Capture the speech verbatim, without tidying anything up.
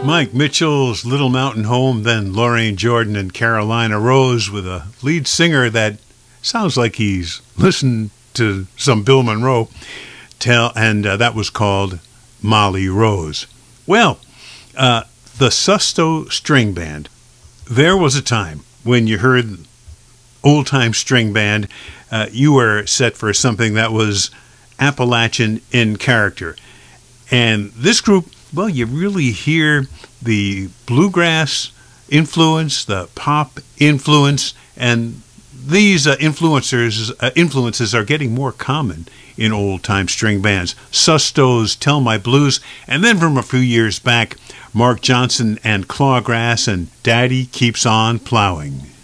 Mike Mitchell's Little Mountain Home, then Lorraine Jordan and Carolina Rose with a lead singer that sounds like he's listened to some Bill Monroe, tell, and uh, that was called Molly Rose. Well, uh, the Susto String Band. There was a time when you heard old-time string band, uh, you were set for something that was Appalachian in character. And this group, well, you really hear the bluegrass influence, the pop influence, and these uh, influencers, uh, influences are getting more common in old-time string bands. Susto's Tell My Blues, and then from a few years back, Mark Johnson and Clawgrass and Daddy Keeps on Plowing.